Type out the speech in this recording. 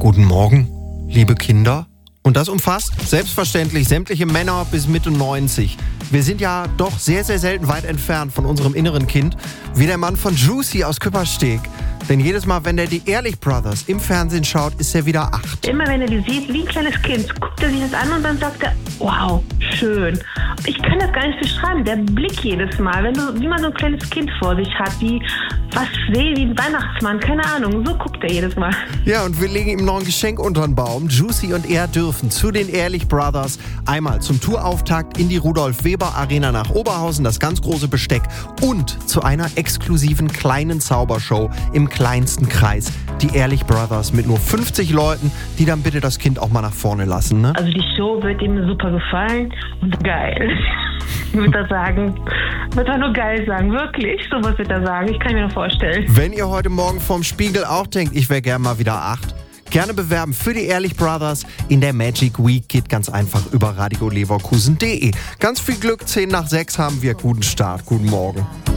Guten Morgen, liebe Kinder. Und das umfasst selbstverständlich sämtliche Männer bis Mitte 90. Wir sind ja doch sehr, sehr selten weit entfernt von unserem inneren Kind, wie der Mann von Juicy aus Küppersteg. Denn jedes Mal, wenn er die Ehrlich Brothers im Fernsehen schaut, ist er wieder 8. Immer wenn er die sieht, wie ein kleines Kind, guckt er sich das an und dann sagt er, wow, schön. Ich kann das gar nicht beschreiben, der Blick jedes Mal, wie man so ein kleines Kind vor sich hat, wie ein Weihnachtsmann, keine Ahnung, so guckt er jedes Mal. Ja, und wir legen ihm noch ein Geschenk unter den Baum. Juicy und er dürfen zu den Ehrlich Brothers einmal zum Tourauftakt in die Rudolf-Weber-Arena nach Oberhausen, das ganz große Besteck, und zu einer exklusiven kleinen Zaubershow im kleinsten Kreis. Die Ehrlich Brothers mit nur 50 Leuten, die dann bitte das Kind auch mal nach vorne lassen, ne? Also die Show wird ihm super gefallen und geil. Wird er sagen, wird er nur geil sagen, wirklich, sowas wird er sagen, ich kann mir nur vorstellen. Wenn ihr heute Morgen vorm Spiegel auch denkt, ich wäre gerne mal wieder 8, gerne bewerben für die Ehrlich Brothers in der Magic Week. Geht ganz einfach über radioleverkusen.de. Ganz viel Glück, 10 nach 6 haben wir. Guten Start, guten Morgen.